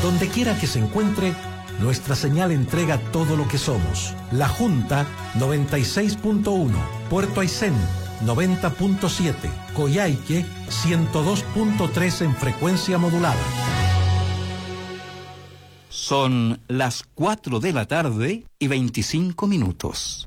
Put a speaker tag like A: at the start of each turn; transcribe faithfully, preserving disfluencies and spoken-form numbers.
A: Donde quiera que se encuentre, nuestra señal entrega todo lo que somos. La Junta noventa y seis punto uno, Puerto Aysén noventa punto siete, Coyhaique ciento dos punto tres en frecuencia modulada.
B: Son las cuatro de la tarde y veinticinco minutos.